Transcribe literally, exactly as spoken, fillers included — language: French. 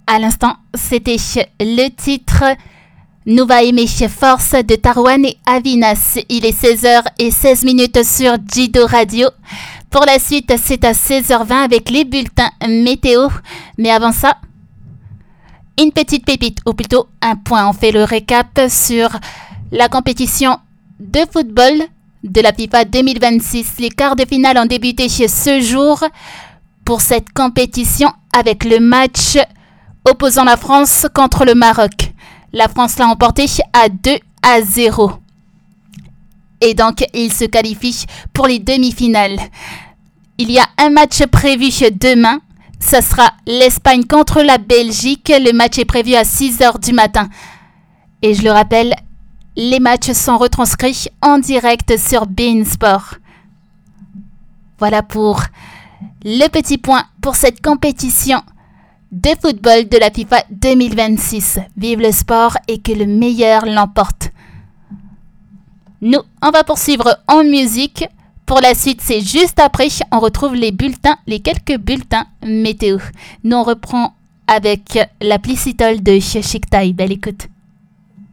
À l'instant, c'était le titre Nous va aimer Force de Tarwan et Avinas. Il est seize heures seize sur Jido Radio. Pour la suite, c'est à seize heures vingt avec les bulletins météo. Mais avant ça, une petite pépite, ou plutôt un point. On fait le récap sur la compétition de football de la FIFA deux mille vingt-six. Les quarts de finale ont débuté ce jour pour cette compétition avec le match opposant la France contre le Maroc. La France l'a emporté à deux à zéro. Et donc, il se qualifie pour les demi-finales. Il y a un match prévu demain. Ça sera l'Espagne contre la Belgique. Le match est prévu à six heures du matin. Et je le rappelle, les matchs sont retranscrits en direct sur beIN Sport. Voilà pour le petit point pour cette compétition de football de la FIFA deux mille vingt-six. Vive le sport et que le meilleur l'emporte. Nous, on va poursuivre en musique. Pour la suite, c'est juste après, on retrouve les bulletins, les quelques bulletins météo. Nous, on reprend avec la Plicitol de Chic Tai. Belle écoute.